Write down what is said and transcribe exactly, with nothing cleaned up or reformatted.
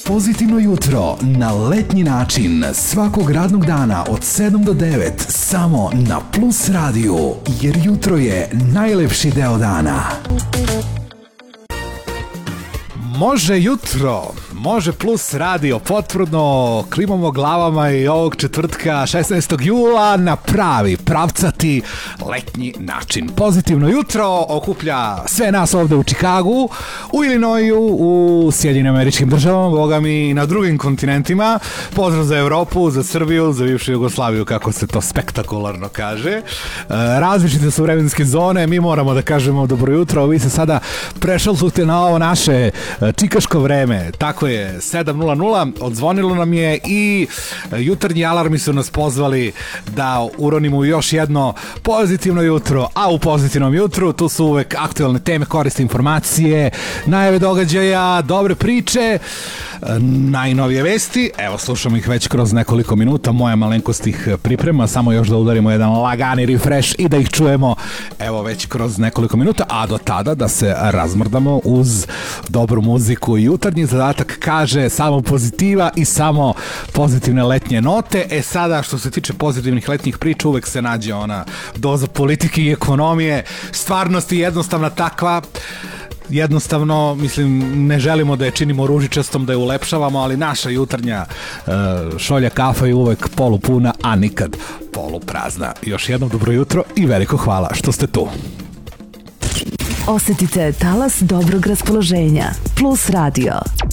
Pozitivno jutro na letnji način svakog radnog dana od sedam do devet samo na Plus radiju, jer jutro je najlepši deo dana. Može jutro, može Plus radio, potvrdno klimamo glavama i ovog četvrtka šesnaestog jula na pravi, pravcati letnji način. Pozitivno jutro okuplja sve nas ovde u Čikagu, u Ilinoju, u Sjedinjenim Američkim Državama, boga mi i na drugim kontinentima. Pozdrav za Evropu, za Srbiju, za bivšu Jugoslaviju, kako se to spektakularno kaže. Različite su vremenske zone, mi moramo da kažemo dobro jutro, vi se sada prešaltujte na ovo naše čikaško vreme, tako je, sedam nula nula, odzvonilo nam je i jutarnji alarmi su nas pozvali da uronimo još jedno pozitivno jutro, a u pozitivnom jutru tu su uvek aktualne teme, koriste informacije, najave događaja, dobre priče, najnovije vesti, evo slušamo ih već kroz nekoliko minuta, moja malenkost ih priprema, samo još da udarimo jedan lagani refresh i da ih čujemo evo već kroz nekoliko minuta, a do tada da se razmrdamo uz dobru muziku. Jutarnji zadatak kaže samo pozitiva i samo pozitivne letnje note. E sada što se tiče pozitivnih letnjih priča uvek se nađe ona doza politike i ekonomije, stvarnost je jednostavna takva. Jednostavno, mislim, ne želimo da je činimo ružičastom, da je ulepšavamo, ali naša jutarnja uh, šolja kafa je uvek polupuna, a nikad poluprazna. Još jednom dobro jutro i veliko hvala što ste tu. Osetite talas dobrog raspoloženja. Plus radio.